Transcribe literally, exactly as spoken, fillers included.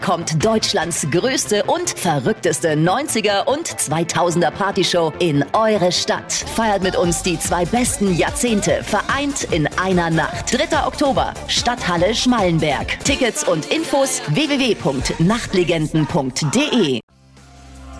kommt Deutschlands größte und verrückteste neunziger und zweitausender Partyshow in eure Stadt. Feiert mit uns die zwei besten Jahrzehnte, vereint in einer Nacht. dritter Oktober, Stadthalle Schmallenberg. Tickets und Infos w w w punkt nachtlegenden punkt d e.